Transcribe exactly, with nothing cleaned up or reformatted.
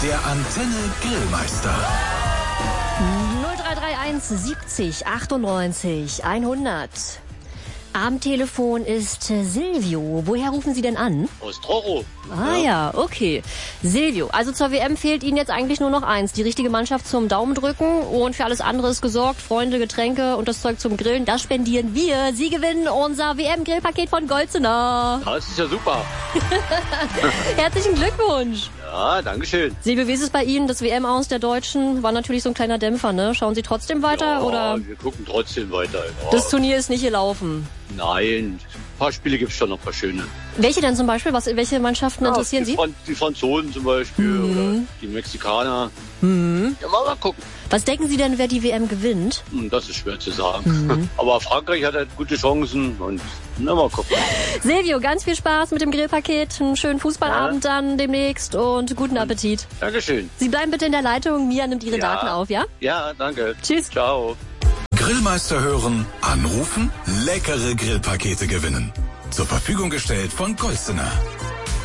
Der Antenne Grillmeister. null drei drei eins siebzig achtundneunzig hundert. Am Telefon ist Silvio. Woher rufen Sie denn an? Aus Troro. Ah ja, okay. Silvio, also zur W M fehlt Ihnen jetzt eigentlich nur noch eins. Die richtige Mannschaft zum Daumen drücken und für alles andere ist gesorgt. Freunde, Getränke und das Zeug zum Grillen, das spendieren wir. Sie gewinnen unser W M-Grillpaket von Golzener. Das ist ja super. Herzlichen Glückwunsch. Ja, danke schön. Silvio, wie ist es bei Ihnen? Das W M aus der Deutschen war natürlich so ein kleiner Dämpfer, ne? Schauen Sie trotzdem weiter, Ja, oder? wir gucken trotzdem weiter. Ja. Das Turnier ist nicht gelaufen. Nein, ein paar Spiele gibt es schon noch, ein paar schöne. Welche denn zum Beispiel? Was, welche Mannschaften Ja, interessieren die Sie? Fran- die Franzosen zum Beispiel Mhm. oder die Mexikaner. Mhm. Ja, mal, mal gucken. Was denken Sie denn, wer die W M gewinnt? Hm, Das ist schwer zu sagen. Mhm. Aber Frankreich hat halt gute Chancen und na, mal gucken. Silvio, ganz viel Spaß mit dem Grillpaket, einen schönen Fußballabend dann demnächst und guten Appetit. Dankeschön. Sie bleiben bitte in der Leitung, Mia nimmt Ihre Ja. Daten auf, ja? Ja, danke. Tschüss. Ciao. Grillmeister hören, anrufen, leckere Grillpakete gewinnen. Zur Verfügung gestellt von Golzener.